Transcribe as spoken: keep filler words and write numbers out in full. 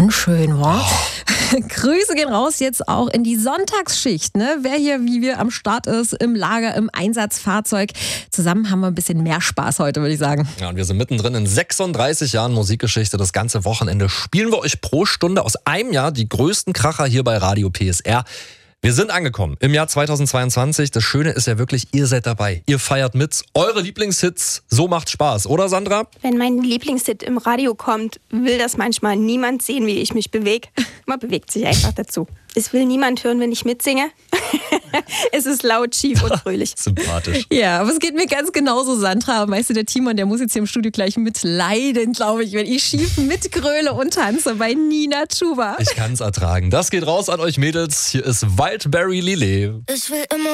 ganz schön, wa? Oh. Grüße gehen raus jetzt auch in die Sonntagsschicht, ne? Wer hier wie wir am Start ist, im Lager, im Einsatzfahrzeug. Zusammen haben wir ein bisschen mehr Spaß heute, würde ich sagen. Ja, und wir sind mittendrin in sechsunddreißig Jahren Musikgeschichte. Das ganze Wochenende spielen wir euch pro Stunde aus einem Jahr die größten Kracher hier bei Radio P S R. Wir sind angekommen im Jahr zweitausendzweiundzwanzig. Das Schöne ist ja wirklich, ihr seid dabei. Ihr feiert mit. Eure Lieblingshits. So macht Spaß, oder Sandra? Wenn mein Lieblingshit im Radio kommt, will das manchmal niemand sehen, wie ich mich bewege. Man bewegt sich einfach dazu. Es will niemand hören, wenn ich mitsinge. Es ist laut, schief und fröhlich. Sympathisch. Ja, aber es geht mir ganz genauso, Sandra. Weißt du, der Timon, der muss jetzt hier im Studio gleich mitleiden, glaube ich, wenn ich schief mitgröle und tanze bei Nina Chuba. Ich kann es ertragen. Das geht raus an euch Mädels. Hier ist Wildberry Lillet. Ich will immer